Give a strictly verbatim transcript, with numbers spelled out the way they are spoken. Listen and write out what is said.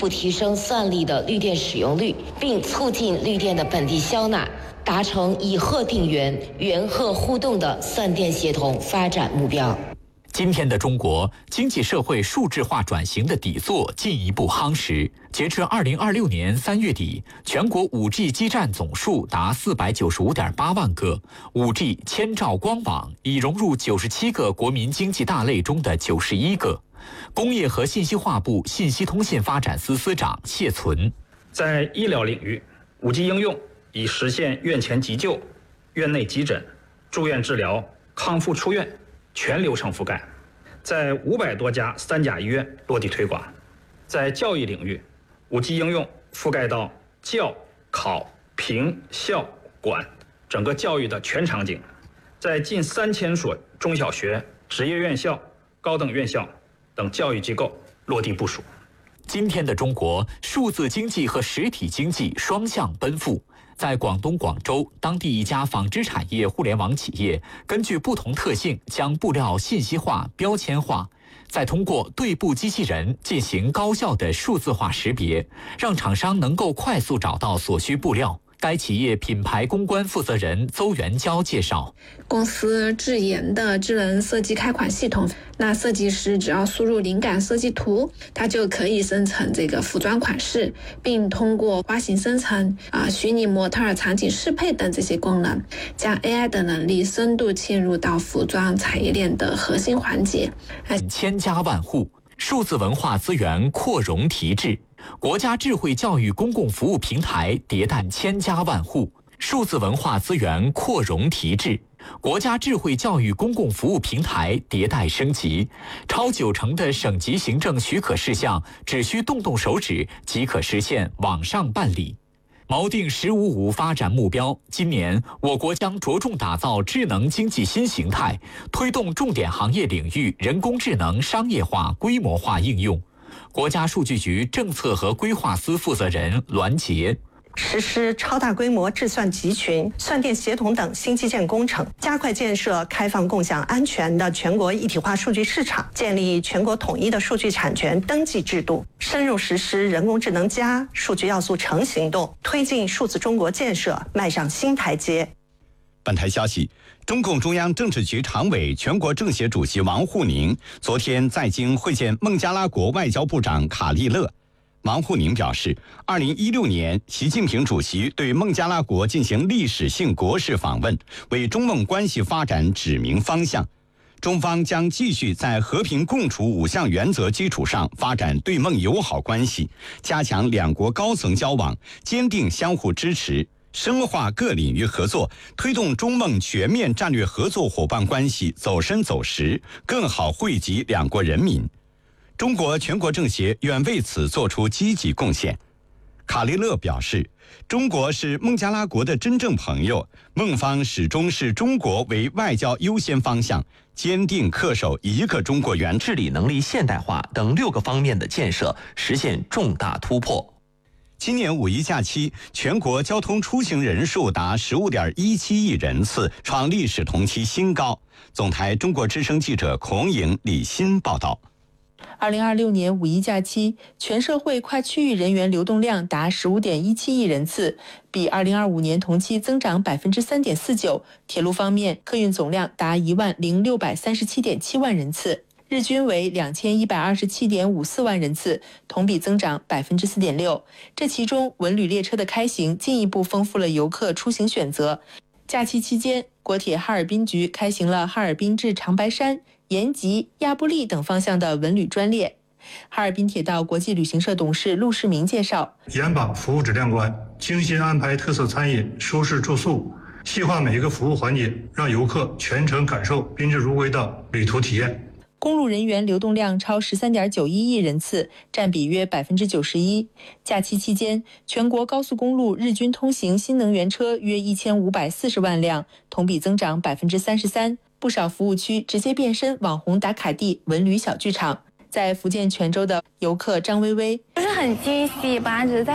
步提升算力的绿电使用率，并促进绿电的本地消纳，达成以荷定源、源荷互动的算电协同发展目标。 今天的中国经济社会数字化转型的底座进一步夯实。截至二零二六年三月底，全国 五 G 基站总数达四百九十五点八万个 ，五 G 千兆光网已融入九十七个国民经济大类中的九十一个。工业和信息化部信息通信发展司司长谢存， 在医疗领域 ，五 G 应用已实现院前急救、院内急诊、住院治疗、康复出院全流程覆盖，在五百多家三甲医院落地推广。在教育领域 ，五 G 应用覆盖到教、考、评、校、管整个教育的全场景，在近三千所中小学、职业院校、高等院校等教育机构落地部署。 今天的中国，数字经济和实体经济双向奔赴。在广东广州，当地一家纺织产业互联网企业根据不同特性，将布料信息化、标签化，再通过对布机器人进行高效的数字化识别，让厂商能够快速找到所需布料。该企业品牌公关负责人邹元娇介绍， 公司智研的智能设计开款系统，那设计师只要输入灵感设计图，它就可以生成这个服装款式，并通过花型生成、啊虚拟模特儿场景适配等这些功能，将 A I 的能力深度嵌入到服装产业链的核心环节。 千家万户，数字文化资源扩容提质。国家智慧教育公共服务平台迭代千家万户，数字文化资源扩容提质。国家智慧教育公共服务平台迭代升级，超九成的省级行政许可事项只需动动手指即可实现网上办理。锚定“十五五”发展目标，今年我国将着重打造智能经济新形态，推动重点行业领域人工智能商业化、规模化应用。国家数据局政策和规划司负责人栾杰， 实施超大规模智算集群、算电协同等新基建工程，加快建设开放、共享、安全的全国一体化数据市场，建立全国统一的数据产权登记制度，深入实施人工智能加数据要素城行动，推进数字中国建设迈上新台阶。 本台消息，中共中央政治局常委、全国政协主席王沪宁昨天在京会见孟加拉国外交部长卡利勒。王沪宁表示，二零一六年习近平主席对孟加拉国进行历史性国事访问，为中孟关系发展指明方向。中方将继续在和平共处五项原则基础上发展对孟友好关系，加强两国高层交往，坚定相互支持，深化各领域合作，推动中孟全面战略合作伙伴关系走深走实，更好惠及两国人民。中国全国政协愿为此作出积极贡献。卡利勒表示，中国是孟加拉国的真正朋友，孟方始终视中国为外交优先方向，坚定恪守一个中国原则， 治理能力现代化等六个方面的建设实现重大突破。 今年五一假期，全国交通出行人数达 十五点一七亿人次，创历史同期新高。总台中国之声记者孔颖、李欣报道。 二零二六年五一假期，全社会跨区域人员流动量达 十五点一七亿人次，比二零二五年同期增长 百分之三点四九。铁路方面，客运总量达一万零六百三十七点七万人次，日均为两千一百二十七点五四万人次，同比增长 百分之四点六。这其中，文旅列车的开行进一步丰富了游客出行选择。假期期间，国铁哈尔滨局开行了哈尔滨至长白山、延吉、亚布力等方向的文旅专列。哈尔滨铁道国际旅行社董事陆世明介绍， 严把服务质量关，精心安排特色餐饮、舒适住宿，细化每一个服务环节，让游客全程感受宾至如归的旅途体验。 公路人员流动量超 十三点九一亿人次，占比约 百分之九十一。假期期间，全国高速公路日均通行新能源车约一千五百四十万辆，同比增长 百分之三十三。不少服务区直接变身网红打卡地、文旅小剧场。在福建泉州的游客张薇薇， 就是很惊喜吧，只是在